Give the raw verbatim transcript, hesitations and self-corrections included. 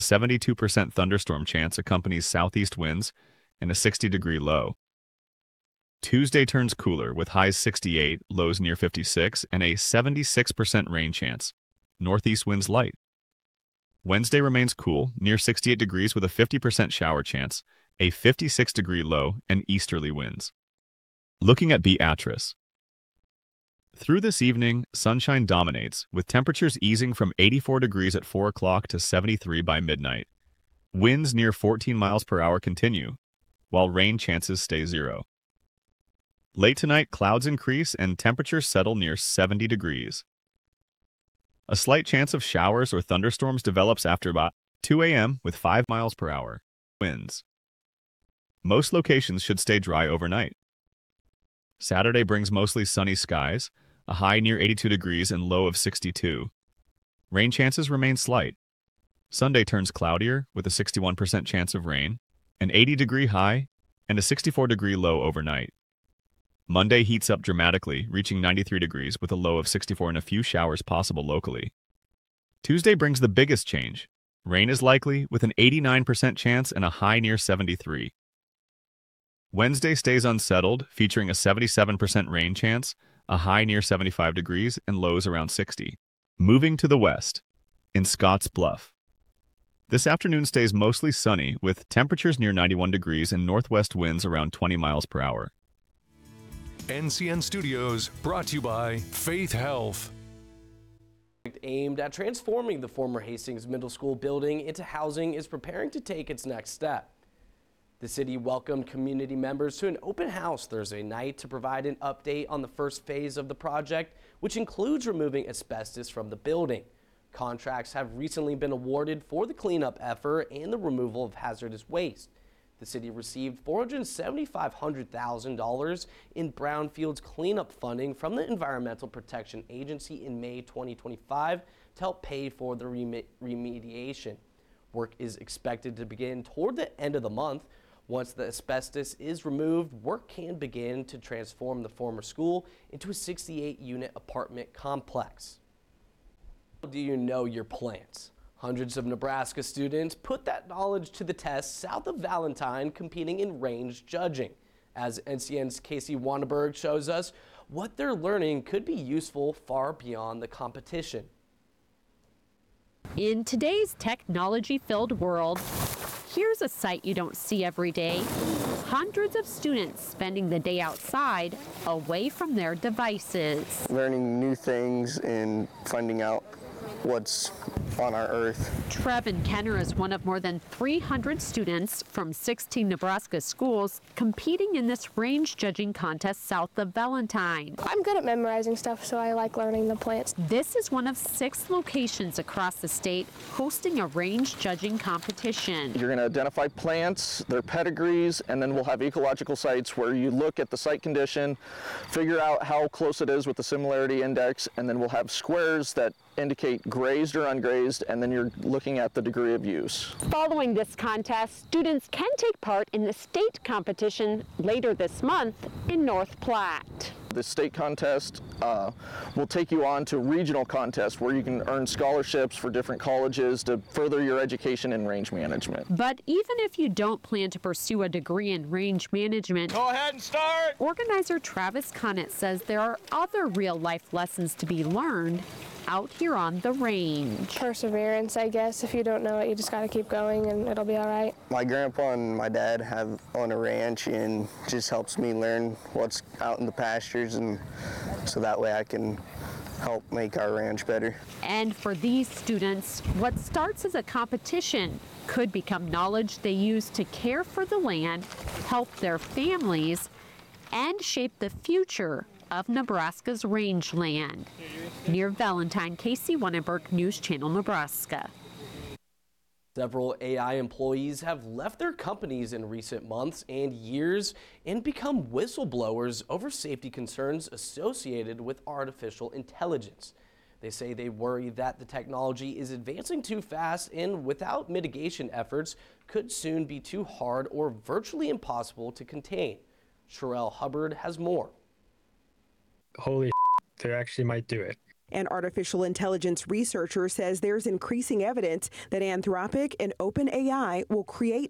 seventy-two percent thunderstorm chance accompanies southeast winds and a sixty degree low. Tuesday turns cooler with highs sixty-eight, lows near fifty-six, and a seventy-six percent rain chance. Northeast winds light. Wednesday remains cool, near sixty-eight degrees with a fifty percent shower chance, a fifty-six degree low, and easterly winds. Looking at Beatrice. Through this evening, sunshine dominates, with temperatures easing from eighty-four degrees at four o'clock to seventy-three by midnight. Winds near fourteen miles per hour continue, while rain chances stay zero. Late tonight, clouds increase and temperatures settle near seventy degrees. A slight chance of showers or thunderstorms develops after about two a m with five miles per hour winds. Most locations should stay dry overnight. Saturday brings mostly sunny skies, a high near eighty-two degrees and low of sixty-two. Rain chances remain slight. Sunday turns cloudier with a sixty-one percent chance of rain, an eighty degree high, and a sixty-four degree low overnight. Monday heats up dramatically, reaching ninety-three degrees with a low of sixty-four and a few showers possible locally. Tuesday brings the biggest change. Rain is likely with an eighty-nine percent chance and a high near seventy-three. Wednesday stays unsettled, featuring a seventy-seven percent rain chance, a high near seventy-five degrees, and lows around sixty. Moving to the west, in Scotts Bluff. This afternoon stays mostly sunny, with temperatures near ninety-one degrees and northwest winds around twenty miles per hour. N C N Studios, brought to you by Faith Health. Aimed at transforming the former Hastings Middle School building into housing is preparing to take its next step. The city welcomed community members to an open house Thursday night to provide an update on the first phase of the project, which includes removing asbestos from the building. Contracts have recently been awarded for the cleanup effort and the removal of hazardous waste. The city received four hundred seven thousand five hundred dollars in brownfields cleanup funding from the Environmental Protection Agency in May twenty twenty-five to help pay for the rem remediation. Work is expected to begin toward the end of the month. Once the asbestos is removed, work can begin to transform the former school into a sixty-eight unit apartment complex. Do you know your plants? Hundreds of Nebraska students put that knowledge to the test south of Valentine, competing in range judging. As N C N's Casey Wanneberg shows us, what they're learning could be useful far beyond the competition. In today's technology-filled world, here's a sight you don't see every day. Hundreds of students spending the day outside, away from their devices. Learning new things and finding out what's on our earth. Trevin Kenner is one of more than three hundred students from sixteen Nebraska schools competing in this range judging contest south of Valentine. I'm good at memorizing stuff, so I like learning the plants. This is one of six locations across the state hosting a range judging competition. You're going to identify plants, their pedigrees, and then we'll have ecological sites where you look at the site condition, figure out how close it is with the similarity index, and then we'll have squares that indicate grazed or ungrazed, and then you're looking at the degree of use. Following this contest, students can take part in the state competition later this month in North Platte. The state contest uh, will take you on to regional contests where you can earn scholarships for different colleges to further your education in range management. But even if you don't plan to pursue a degree in range management, go ahead and start. Organizer Travis Connett says there are other real-life lessons to be learned out here on the range. Perseverance, I guess. If you don't know it, you just got to keep going and it'll be all right. My grandpa and my dad have on a ranch and just helps me learn what's out in the pastures, and so that way I can help make our ranch better. And for these students, what starts as a competition could become knowledge they use to care for the land, help their families, and shape the future of Nebraska's rangeland. Near Valentine, Casey Wanneberg, News Channel, Nebraska. Several A I employees have left their companies in recent months and years and become whistleblowers over safety concerns associated with artificial intelligence. They say they worry that the technology is advancing too fast and without mitigation efforts could soon be too hard or virtually impossible to contain. Sherelle Hubbard has more. Holy, they actually might do it. An artificial intelligence researcher says there's increasing evidence that Anthropic and OpenAI will create